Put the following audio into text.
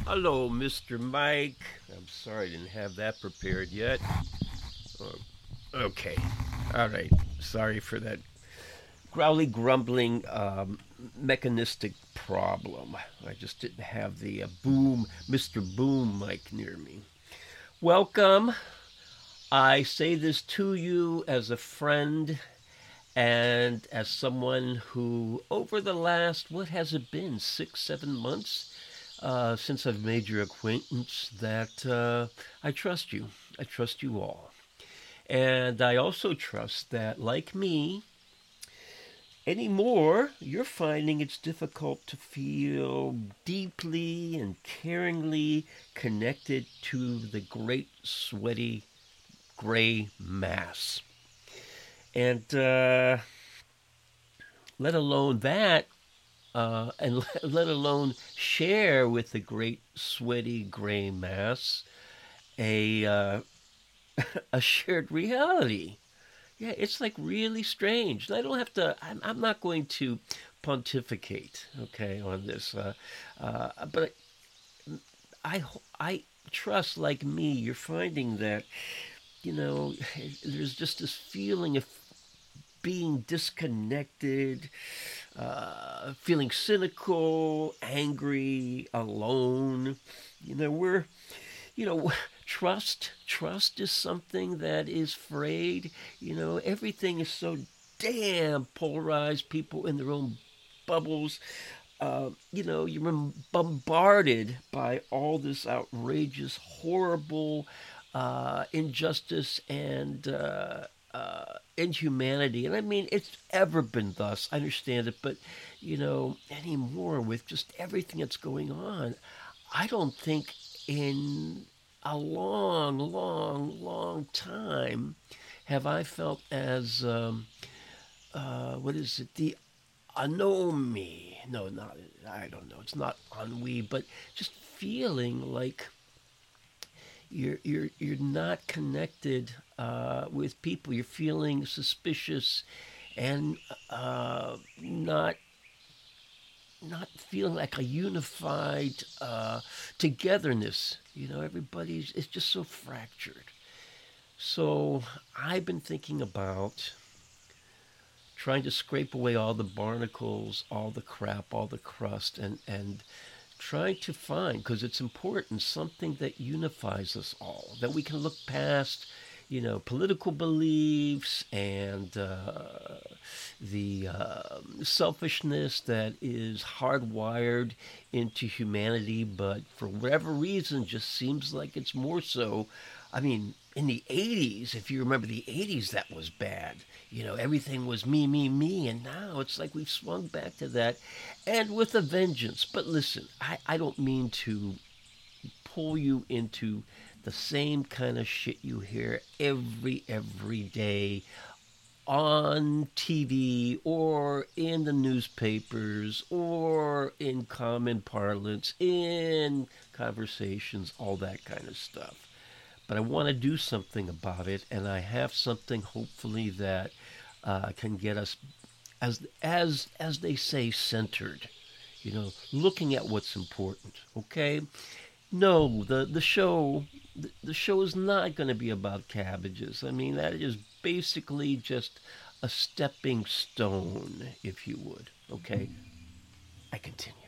Hello, Mr. Mike. I'm sorry I didn't have that prepared yet. Oh, okay. All right. Sorry for that growly, grumbling, mechanistic problem. I just didn't have the Mr. Boom mic near me. Welcome. I say this to you as a friend and as someone who, over the last, what has it been, 6, 7 months since I've made your acquaintance, that I trust you. I trust you all. And I also trust that, like me, anymore, you're finding it's difficult to feel deeply and caringly connected to the great sweaty gray mass. And let alone that, and let alone share with the great sweaty gray mass a a shared reality. Yeah, it's like really strange. I don't have to. I'm not going to pontificate, okay, on this. But I trust, like me, you're finding that there's just this feeling of being disconnected, feeling cynical, angry, alone. We're you know trust is something that is frayed. Everything is so damn polarized, people in their own bubbles. You're bombarded by all this outrageous, horrible injustice and inhumanity. And I mean, it's ever been thus. I understand it, but anymore with just everything that's going on, I don't think in a long, long, long time have I felt as what is it? The anomie. No, not I don't know. It's not ennui, but just feeling like you're not connected with people. You're feeling suspicious and not feeling like a unified togetherness. Everybody's it's just so fractured. So I've been thinking about trying to scrape away all the barnacles, all the crap, all the crust, and trying to find, because it's important, something that unifies us all, that we can look past, political beliefs and the selfishness that is hardwired into humanity, but for whatever reason, just seems like it's more so. I mean, in the 80s, if you remember the 80s, that was bad. Everything was me, me, me. And now it's like we've swung back to that and with a vengeance. But listen, I don't mean to pull you into the same kind of shit you hear every day on TV or in the newspapers or in common parlance, in conversations, all that kind of stuff. But I want to do something about it, and I have something hopefully that can get us, as they say, centered. Looking at what's important. Okay. No, the show is not going to be about cabbages. I mean, that is basically just a stepping stone, if you would. Okay, I continue.